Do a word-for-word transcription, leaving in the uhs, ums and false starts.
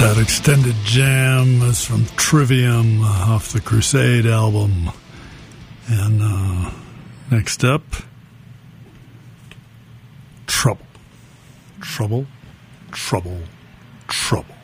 That extended jam is from Trivium off the Crusade album. And uh, next up, Trouble. Trouble, trouble, trouble.